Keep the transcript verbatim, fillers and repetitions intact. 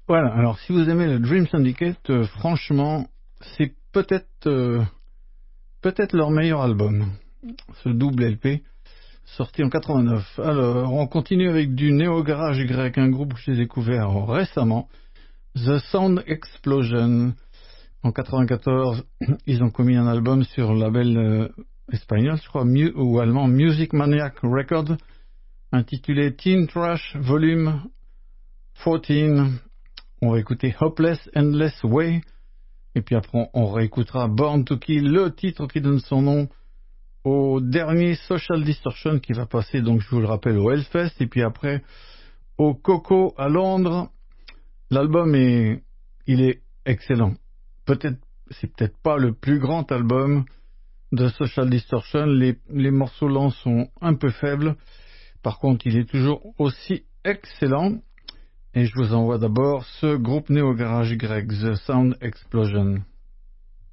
Voilà, alors si vous aimez le Dream Syndicate, euh, franchement, c'est peut-être euh, peut-être leur meilleur album, ce double L P, sorti en quatre-vingt-neuf. Alors, on continue avec du néo-garage grec, un groupe que j'ai découvert récemment, The Sound Explosion. En quatre-vingt-quatorze, ils ont commis un album sur le label euh, espagnol, je crois, mu- ou allemand, Music Maniac Records, intitulé Teen Trash Volume quatorze. On va écouter Hopeless Endless Way, et puis après on réécoutera Born to Kill, le titre qui donne son nom au dernier Social Distortion qui va passer, donc je vous le rappelle, au Hellfest, et puis après au Coco à Londres. L'album est, il est excellent. Peut-être, c'est peut-être pas le plus grand album de Social Distortion. Les, les morceaux lents sont un peu faibles. Par contre, il est toujours aussi excellent. Et je vous envoie d'abord ce groupe néo-garage grec, The Sound Explosion.